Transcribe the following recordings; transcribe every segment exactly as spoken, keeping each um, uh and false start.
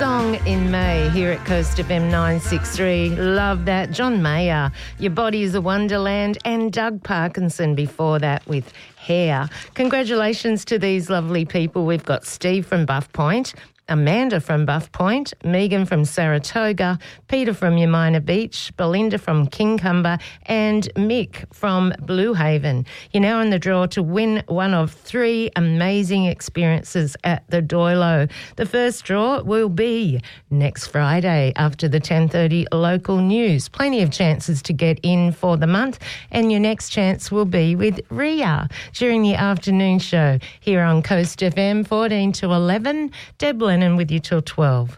Song in May here at Coast F M nine sixty-three. Love that. John Mayer, Your Body is a Wonderland, and Doug Parkinson before that with Hair. Congratulations to these lovely people. We've got Steve from Buff Point, Amanda from Buff Point, Megan from Saratoga, Peter from Yamina Beach, Belinda from Kincumber, and Mick from Blue Haven. You're now in the draw to win one of three amazing experiences at the Doilo. The first draw will be next Friday after the ten thirty local news. Plenty of chances to get in for the month, and your next chance will be with Ria during the afternoon show here on Coast F M fourteen to eleven. Deb Lennon with you till twelve.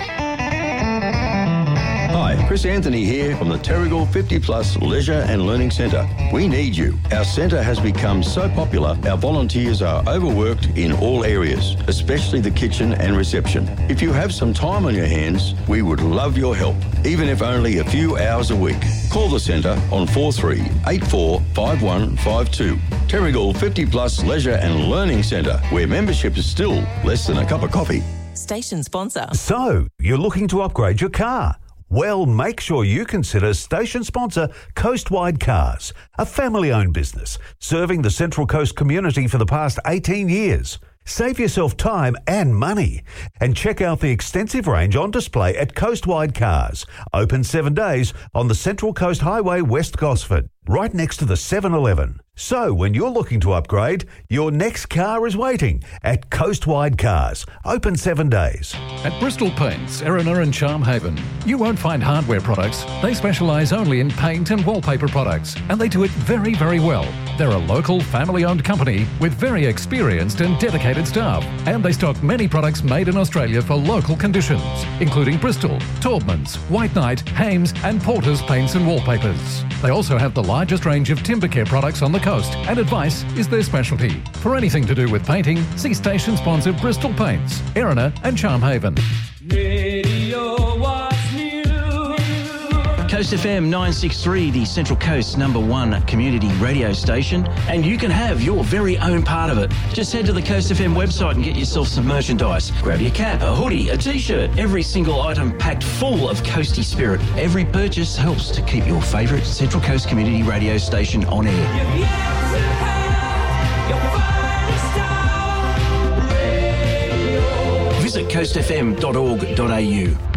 Hi, Chris Anthony here from the Terrigal fifty plus Leisure and Learning Centre. We need you. Our centre has become so popular, our volunteers are overworked in all areas, especially the kitchen and reception. If you have some time on your hands, we would love your help, even if only a few hours a week. Call the centre on four three eight four five one five two. Terrigal fifty plus Leisure and Learning Centre, where membership is still less than a cup of coffee. Station sponsor. So, you're looking to upgrade your car? Well, make sure you consider station sponsor Coastwide Cars, a family-owned business serving the Central Coast community for the past eighteen years. Save yourself time and money and check out the extensive range on display at Coastwide Cars, open seven days on the Central Coast Highway, West Gosford, right next to the seven eleven. So when you're looking to upgrade, your next car is waiting at Coastwide Cars, open seven days. At Bristol Paints, Erina and Charmhaven, you won't find hardware products. They specialise only in paint and wallpaper products, and they do it very, very well. They're a local, family-owned company with very experienced and dedicated staff, and they stock many products made in Australia for local conditions, including Bristol, Taubmans, White Knight, Hames and Porter's paints and wallpapers. They also have the largest range of timber care products on the coast, and advice is their specialty. For anything to do with painting, see station sponsor Bristol Paints, Erina and Charmhaven. Radio was new. Coast F M nine sixty-three, the Central Coast's number one community radio station, and you can have your very own part of it. Just head to the Coast F M website and get yourself some merchandise. Grab your cap, a hoodie, a t-shirt, every single item packed full of coasty spirit. Every purchase helps to keep your favourite Central Coast community radio station on air. Visit coast f m dot org dot a u.